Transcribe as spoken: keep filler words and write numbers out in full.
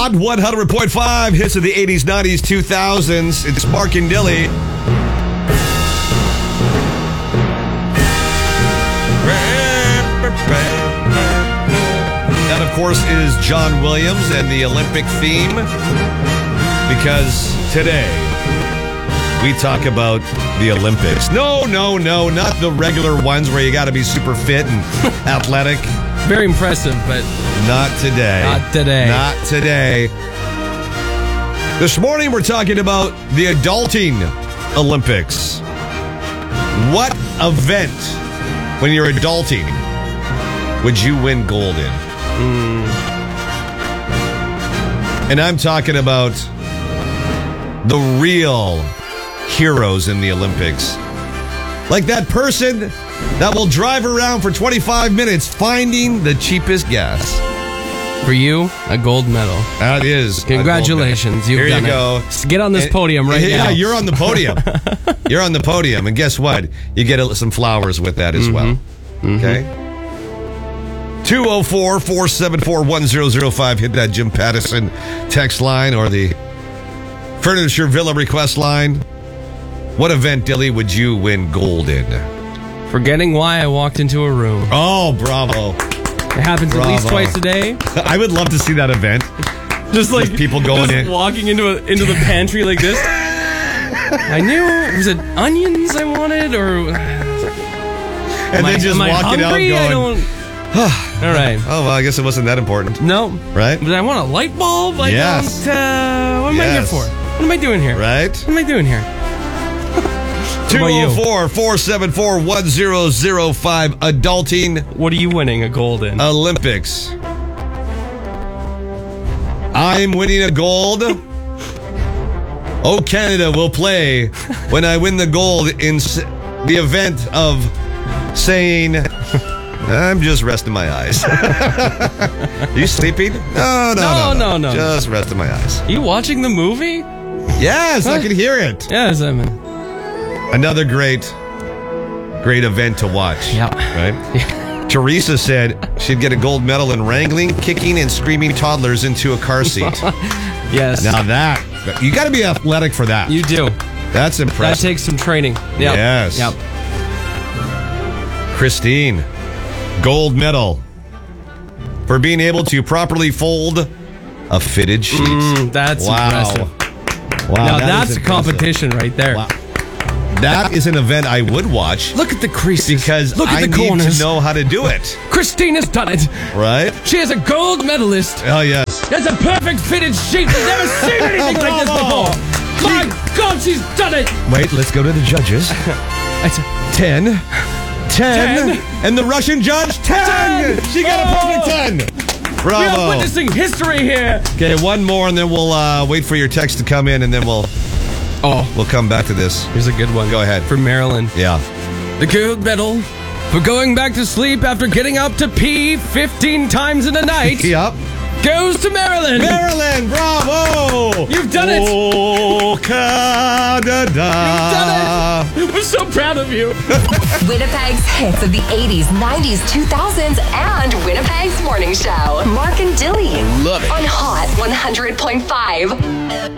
Hot one hundred point five, hits of the eighties, nineties, two thousands. It's Mark and Dilly. That, of course, is John Williams and the Olympic theme. Because today, we talk about the Olympics. No, no, no, not the regular ones where you got to be super fit and athletic. Very impressive, but... Not today. Not today. Not today. This morning, we're talking about the adulting Olympics. What event, when you're adulting, would you win gold in? Mm. And I'm talking about the real heroes in the Olympics. Like that person that will drive around for twenty-five minutes finding the cheapest gas. For you, a gold medal. That is. Congratulations. You've Here done you go. It. Get on this and, podium right yeah, now. Yeah, you're on the podium. You're on the podium. And guess what? You get some flowers with that as mm-hmm. well. Mm-hmm. Okay? two oh four, four seven four, one oh oh five. Hit that Jim Pattison text line or the Furniture Villa request line. What event, Dilly, would you win gold in? Forgetting why I walked into a room. Oh, bravo. It happens bravo. at least twice a day. I would love to see that event. Just like just people going just in. walking into a, into the pantry like this. I knew, was it onions I wanted or... And then I, just walking out going... I don't... All right. Oh, well, I guess it wasn't that important. No. Right? But I want a light bulb. I yes. don't, uh, what am yes. I here for? What am I doing here? Right? What am I doing here? two oh four, four seven four, one oh oh five. Adulting. What are you winning a gold in? Olympics. I'm winning a gold. Oh, Canada will play when I win the gold in the event of saying... I'm just resting my eyes. You sleeping? No, no, no, no, no, no. Just resting my eyes. Are you watching the movie? Yes, huh? I can hear it. Yes, I mean. Another great, great event to watch. Yeah. Right? Yeah. Teresa said she'd get a gold medal in wrangling, kicking, and screaming toddlers into a car seat. Yes. Now that, you got to be athletic for that. You do. That's impressive. That takes some training. Yep. Yes. Yep. Christine, gold medal for being able to properly fold a fitted sheet. Mm, that's wow. impressive. Wow. Now that that's a competition right there. Wow. That is an event I would watch. Look at the creases. Because Look at I the need corners. to know how to do it. Christine has done it. Right? She is a gold medalist. Oh, yes. That's a perfect fitted sheet. I've never seen anything like this before. My God, she's done it. Wait, let's go to the judges. It's a ten. ten. ten. And the Russian judge, ten. ten. She got oh. a perfect ten. Bravo. We are witnessing history here. Okay, one more, and then we'll uh, wait for your text to come in, and then we'll... Oh, we'll come back to this. Here's a good one. Go ahead. For Marilyn. Yeah. The gold medal for going back to sleep after getting up to pee fifteen times in a night. Yep. Goes to Marilyn. Marilyn, bravo. You've done it. Oh, Canada. You've done it. We're so proud of you. Winnipeg's hits of the eighties, nineties, two thousands, and Winnipeg's morning show. Mark and Dilly. Love it. On Hot one hundred point five.